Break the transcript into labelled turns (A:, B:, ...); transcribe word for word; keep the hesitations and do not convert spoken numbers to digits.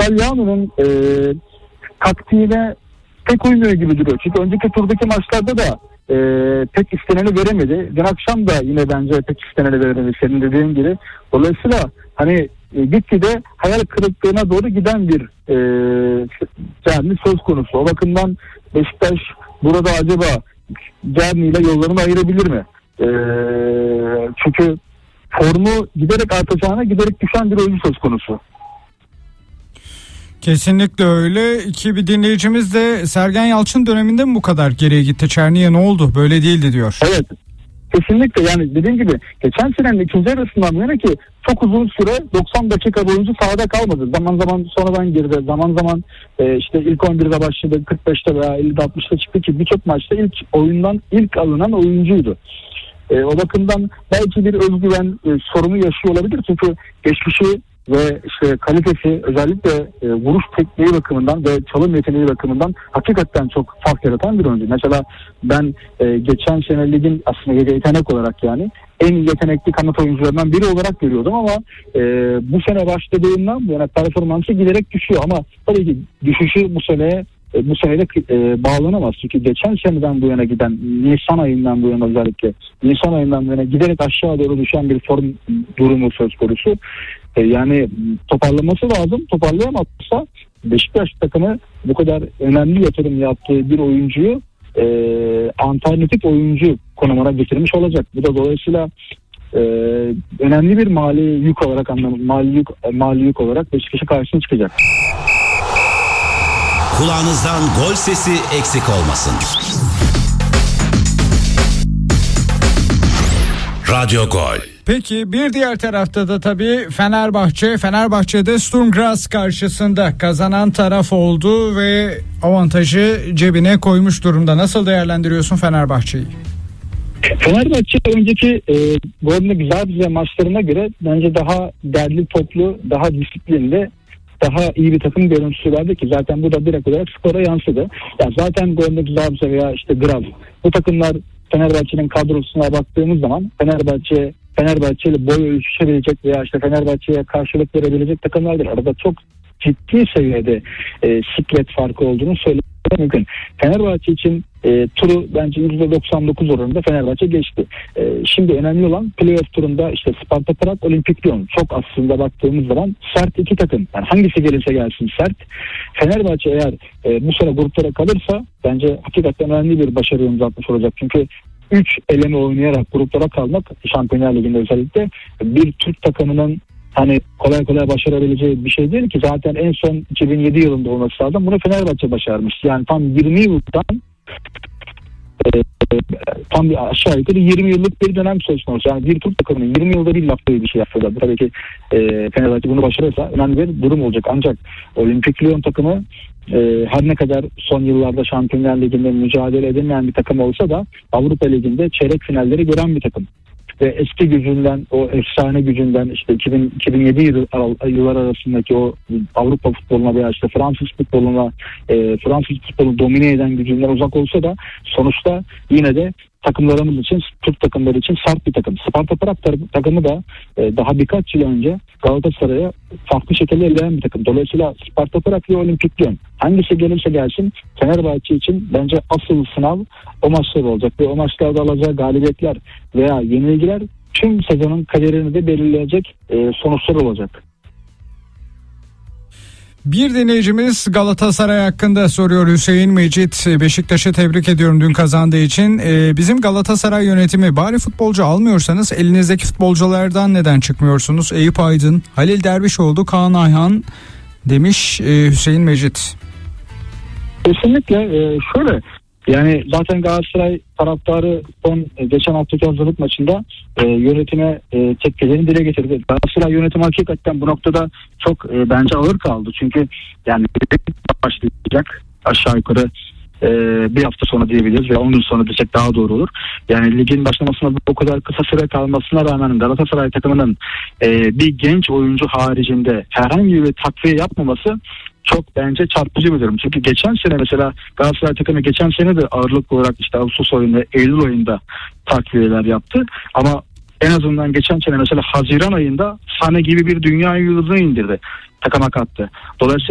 A: Salihami'nin e, taktiğine pek uymuyor gibi duruyor. Çünkü önceki turdaki maçlarda da e, pek isteneni veremedi. Dün akşam da yine bence pek isteneni veremedi senin dediğin gibi. Dolayısıyla hani e, gitgide hayal kırıklığına doğru giden bir e, Cerny söz konusu. O bakımdan Beşiktaş burada acaba Cerny ile yollarını ayırabilir mi? E, çünkü formu giderek artacağına giderek düşen bir oyuncu söz konusu.
B: Kesinlikle öyle. İki bir dinleyicimiz de Sergen Yalçın döneminde mi bu kadar geriye gitti? Cerny'e ne oldu? Böyle değildi diyor.
A: Evet. Kesinlikle, yani dediğim gibi geçen senenin ikinci arasından yana ki çok uzun süre doksan dakika boyunca sahada kalmadı. Zaman zaman sonradan girdi. Zaman zaman e, işte ilk on birde başladı. kırk beşte veya ellide altmışta çıktı ki birçok maçta ilk oyundan ilk alınan oyuncuydu. E, o bakımdan belki bir özgüven e, sorunu yaşıyor olabilir. Çünkü geçmişi ve işte kalitesi özellikle e, vuruş tekniği bakımından ve çalım yeteneği bakımından hakikaten çok fark yaratan bir oyuncu. Mesela ben e, geçen sene ligin aslında yetenek olarak yani en yetenekli kanat oyuncularından biri olarak görüyordum ama e, bu sene başladığından yani performansı giderek düşüyor ama tabii ki düşüşü bu sene e, bu senede e, bağlanamaz. Çünkü geçen seneden bu yana giden Nisan ayından bu yana özellikle Nisan ayından bu yana giderek aşağı doğru düşen bir form durumu söz konusu. E, yani toparlaması lazım. Toparlayamazsa Beşiktaş takımı bu kadar önemli yatırım yaptığı bir oyuncuyu e, alternatif oyuncu konumuna getirmiş olacak. Bu da dolayısıyla e, önemli bir mali yük olarak anlamı, mali yük, mali yük olarak Beşiktaş'a karşısına çıkacak.
C: Kulağınızdan gol sesi eksik olmasın. Radyo Gol.
B: Peki bir diğer tarafta da tabii Fenerbahçe. Fenerbahçe'de Sturm Graz karşısında kazanan taraf oldu ve avantajı cebine koymuş durumda. Nasıl değerlendiriyorsun Fenerbahçe'yi?
A: Fenerbahçe önceki e, Gornik Zabrze maçlarına göre bence daha derli toplu, daha disiplinli, daha iyi bir takım görüntüsü verdi ki zaten bu da direkt olarak skora yansıdı. Ya zaten Gornik Zabrze veya işte Graz bu takımlar Fenerbahçe'nin kadrosuna baktığımız zaman Fenerbahçe Fenerbahçe ile boy ölçüşebilecek veya işte Fenerbahçe'ye karşılık verebilecek takımlardır. Arada çok ciddi seviyede e, siklet farkı olduğunu söylemek mümkün. Fenerbahçe için e, turu bence yüzde doksan dokuz oranında Fenerbahçe geçti. E, şimdi önemli olan playoff turunda işte Sparta Prag, Olimpik Lyon. Çok aslında baktığımız zaman sert iki takım. Yani hangisi gelirse gelsin sert. Fenerbahçe eğer e, bu sene gruplara kalırsa bence hakikaten önemli bir başarı imza atmış olacak. Çünkü üç eleme oynayarak gruplara kalmak Şampiyonlar Ligi'nde özellikle bir Türk takımının hani kolay kolay başarabileceği bir şey değil ki zaten en son iki bin yedi yılında olması lazım. Bunu Fenerbahçe başarmış. Yani tam yirmi yıldan e, tam bir aşağı yukarı yirmi yıllık bir dönem söz konusu. Yani bir Türk takımının yirmi yılda bir yaptığı bir şey yapıyorlar. Tabii ki e, Fenerbahçe bunu başarırsa önemli bir durum olacak. Ancak Olimpik Lyon takımı e, her ne kadar son yıllarda Şampiyonlar Ligi'nde mücadele edemeyen bir takım olsa da Avrupa Ligi'nde çeyrek finalleri gören bir takım. Ve eski gücünden, o efsane gücünden işte iki bin, iki bin yedi yıl, yıllar arasındaki o Avrupa futboluna veya işte Fransız futboluna, e, Fransız futbolu domine eden gücünden uzak olsa da sonuçta yine de takımlarımız için, Türk takımları için sert bir takım. Sparta Prag takımı da e, daha birkaç yıl önce Galatasaray'a farklı şekilde eleyen bir takım. Dolayısıyla Sparta Prag ve Olimpik Lyon hangisi gelirse gelsin Fenerbahçe için bence asıl sınav o maçlar olacak ve o maçlarda alacağı galibiyetler veya yenilgiler tüm sezonun kaderini de belirleyecek e, sonuçlar olacak.
B: Bir dinleyicimiz Galatasaray hakkında soruyor. Hüseyin Mecit, Beşiktaş'ı tebrik ediyorum dün kazandığı için. Ee, bizim Galatasaray yönetimi bari futbolcu almıyorsanız elinizdeki futbolculardan neden çıkmıyorsunuz? Eyüp Aydın, Halil Dervişoğlu, Kaan Ayhan demiş e, Hüseyin Mecit.
A: Kesinlikle e, şöyle yani zaten Galatasaray taraftarı son geçen haftaki hazırlık maçında e, yönetime e, tepkilerini dile getirdi. Galatasaray yönetimi hakikaten bu noktada çok e, bence ağır kaldı. Çünkü yani başlayacak aşağı yukarı e, bir hafta sonra diyebiliriz ve on gün sonra desek daha doğru olur. Yani ligin başlamasına o kadar kısa süre kalmasına rağmen Galatasaray takımının e, bir genç oyuncu haricinde herhangi bir takviye yapmaması çok bence çarpıcı bir durum. Çünkü geçen sene mesela Galatasaray takımı geçen sene de ağırlıklı olarak işte Ağustos ayında, Eylül ayında takviyeler yaptı. Ama en azından geçen sene mesela Haziran ayında Sane gibi bir dünya yıldızını indirdi. Takıma kattı. Dolayısıyla